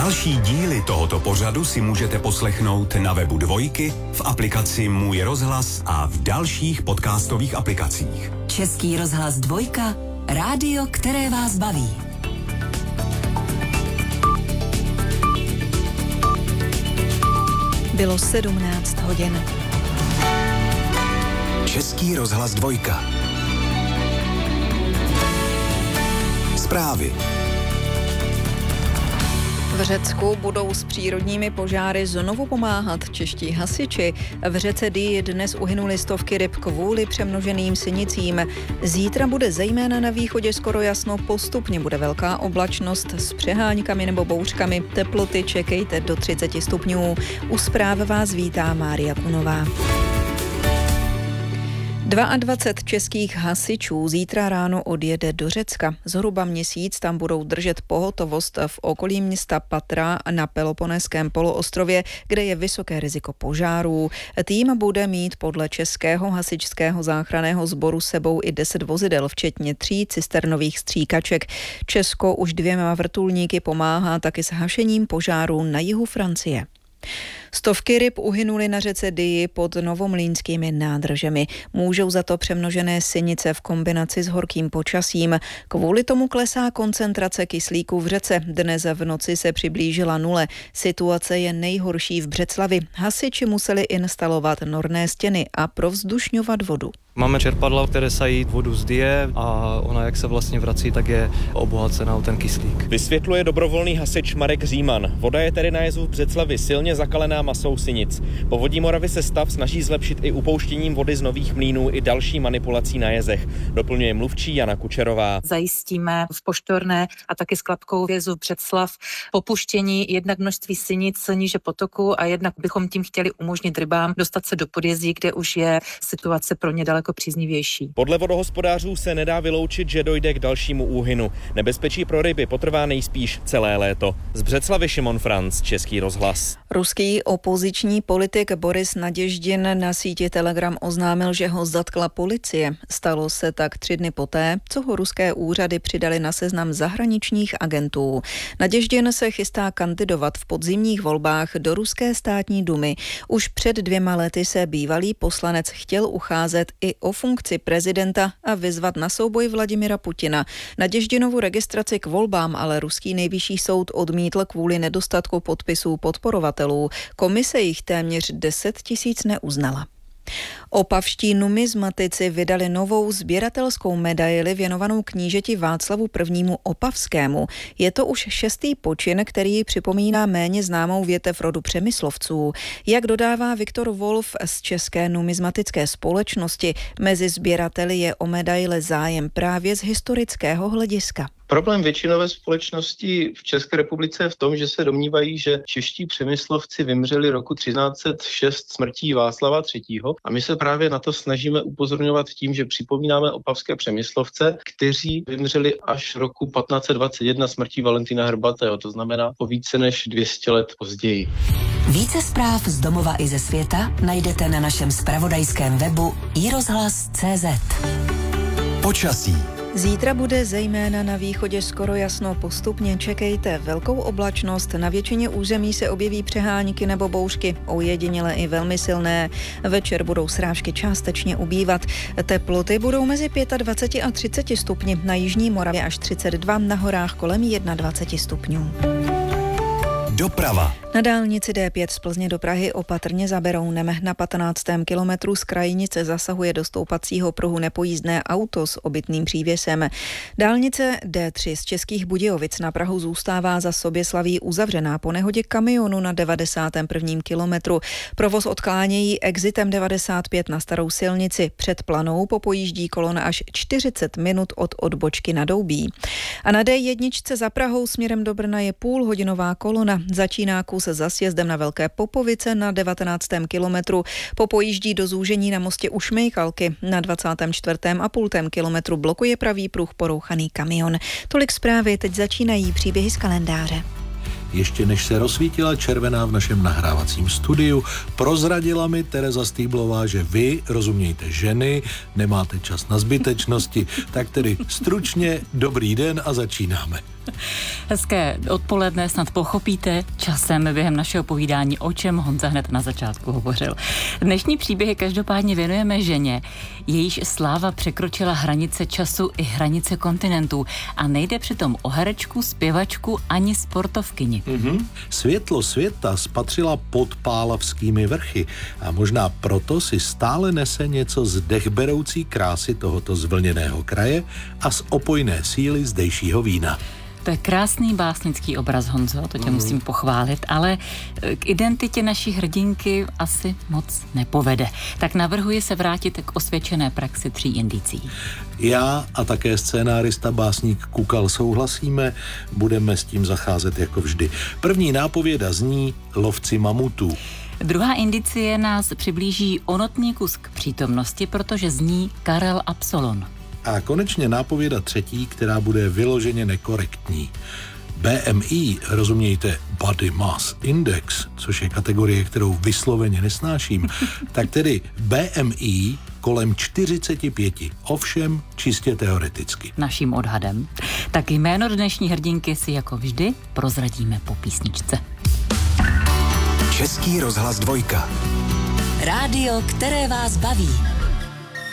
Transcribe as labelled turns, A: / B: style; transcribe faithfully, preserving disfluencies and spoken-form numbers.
A: Další díly tohoto pořadu si můžete poslechnout na webu Dvojky, v aplikaci Můj rozhlas a v dalších podcastových aplikacích.
B: Český rozhlas Dvojka, rádio, které vás baví.
C: Bylo sedmnáct hodin.
A: Český rozhlas Dvojka. Zprávy.
C: V Řecku budou s přírodními požáry znovu pomáhat čeští hasiči. V řece Dyji dnes uhynuly stovky ryb kvůli přemnoženým sinicím. Zítra bude zejména na východě skoro jasno, postupně bude velká oblačnost s přeháňkami nebo bouřkami. Teploty čekejte do třicet stupňů. U zpráv vás vítá Mária Kunová. dvacet dva českých hasičů zítra ráno odjede do Řecka. Zhruba měsíc tam budou držet pohotovost v okolí města Patra na Peloponeském poloostrově, kde je vysoké riziko požárů. Tým bude mít podle Českého hasičského záchranného sboru sebou i deset vozidel, včetně tří cisternových stříkaček. Česko už dvěma vrtulníky pomáhá taky s hašením požárů na jihu Francie. Stovky ryb uhynuly na řece Dyji pod novomlýnskými nádržemi. Můžou za to přemnožené sinice v kombinaci s horkým počasím. Kvůli tomu klesá koncentrace kyslíku v řece. Dnes v noci se přiblížila nule. Situace je nejhorší v Břeclavi. Hasiči museli instalovat norné stěny a provzdušňovat vodu.
D: Máme čerpadla, které sají vodu z Dyje a ona, jak se vlastně vrací, tak je obohacená o ten kyslík.
E: Vysvětluje dobrovolný hasič Marek Říman. Voda je tedy na jezu v Břeclavi silně zakalená masou sinic. Povodí Moravy se stav snaží zlepšit i upouštěním vody z nových mlýnů i další manipulací na jezech. Doplňuje mluvčí Jana Kučerová.
F: Zajistíme v Poštorné a taky s Klapkou v jezu Břeclav popuštění jednak množství sinic níže potoku a jednak bychom tím chtěli umožnit rybám dostat se do podjezí, kde už je situace pro ně daleko příznivější.
E: Podle vodohospodářů se nedá vyloučit, že dojde k dalšímu úhynu. Nebezpečí pro ryby potrvá nejspíš celé léto. Z Břeclavy Šimon Franc, Český rozhlas.
C: Ruský opoziční politik Boris Naděždin na síti Telegram oznámil, že ho zatkla policie. Stalo se tak tři dny poté, co ho ruské úřady přidali na seznam zahraničních agentů. Naděždin se chystá kandidovat v podzimních volbách do ruské státní dumy. Už před dvěma lety se bývalý poslanec chtěl ucházet i o funkci prezidenta a vyzvat na souboj Vladimira Putina. Naděždinovu registraci k volbám ale ruský nejvyšší soud odmítl kvůli nedostatku podpisů podporovatelů. Komise jich téměř deset tisíc neuznala. Opavští numizmatici vydali novou sběratelskou medaili věnovanou knížeti Václavu prvnímu Opavskému. Je to už šestý počin, který připomíná méně známou větev rodu Přemyslovců. Jak dodává Viktor Wolf z České numizmatické společnosti, mezi sběrateli je o medaile zájem právě z historického hlediska.
G: Problém většinové společnosti v České republice je v tom, že se domnívají, že čeští Přemyslovci vymřeli roku třináct set šest smrtí Václava třetího. A my se právě na to snažíme upozorňovat tím, že připomínáme opavské Přemyslovce, kteří vymřeli až roku patnáct set dvacet jedna smrtí Valentína Hrbatého, to znamená o více než dvě stě let později.
B: Více zpráv z domova i ze světa najdete na našem zpravodajském webu i rozhlas tečka cé zet.
A: Počasí.
C: Zítra bude zejména na východě skoro jasno, postupně čekejte velkou oblačnost, na většině území se objeví přeháňky nebo bouřky, ojediněle i velmi silné. Večer budou srážky částečně ubývat. Teploty budou mezi dvacet pět a třicet stupni, na jižní Moravě až třicet dva, na horách kolem dvacet jedna stupňů.
A: Doprava.
C: Na dálnici D pět z Plzně do Prahy opatrně za Berounem. Na patnáctém kilometru z krajnice zasahuje do stoupacího pruhu nepojízdné auto s obytným přívěsem. Dálnice D tři z Českých Budějovic na Prahu zůstává za Soběslaví uzavřená po nehodě kamionu na devadesátém prvním kilometru. Provoz odklánějí exitem devadesát pět na starou silnici. Před Planou popojíždí kolona až čtyřicet minut od odbočky na Doubí. A na D jedna za Prahou směrem do Brna je půlhodinová kolona. Začíná kus za sjezdem na Velké Popovice na devatenáctém kilometru. Popojíždí do zúžení na mostě u Šmejkalky. Na dvacátém čtvrtém a půltém kilometru blokuje pravý pruh porouchaný kamion. Tolik zprávy, teď začínají příběhy z kalendáře.
H: Ještě než se rozsvítila červená v našem nahrávacím studiu, prozradila mi Tereza Stýblová, že vy, rozumějte ženy, nemáte čas na zbytečnosti, tak tedy stručně dobrý den a začínáme.
I: Hezké odpoledne, snad pochopíte časem během našeho povídání, o čem Honza hned na začátku hovořil. Dnešní příběhy každopádně věnujeme ženě, jejíž sláva překročila hranice času i hranice kontinentů a nejde přitom o herečku, zpěvačku ani sportovkyni.
H: Mm-hmm. Světlo světa spatřila pod Pálavskými vrchy a možná proto si stále nese něco z dechberoucí krásy tohoto zvlněného kraje a z opojné síly zdejšího vína.
I: To je krásný básnický obraz, Honzo, to tě mm. musím pochválit, ale k identitě naší hrdinky asi moc nepovede. Tak navrhuji se vrátit k osvědčené praxi tří indicí.
H: Já a také scénárista básník Kukal souhlasíme, budeme s tím zacházet jako vždy. První nápověda zní Lovci mamutů.
I: Druhá indicie nás přiblíží o notný kus k přítomnosti, protože zní Karel Absolon.
H: A konečně nápověda třetí, která bude vyloženě nekorektní. B M I, rozumějte Body Mass Index, což je kategorie, kterou vysloveně nesnáším, tak tedy B M I kolem čtyřicet pět, ovšem čistě teoreticky.
I: Naším odhadem. Tak jméno dnešní hrdinky si jako vždy prozradíme po písničce.
A: Český rozhlas dvojka.
B: Rádio, které vás baví.